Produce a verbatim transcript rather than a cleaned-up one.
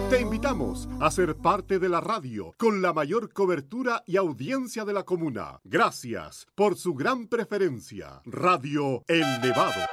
Te invitamos a ser parte de la radio con la mayor cobertura y audiencia de la comuna. Gracias por su gran preferencia. Radio El Nevado.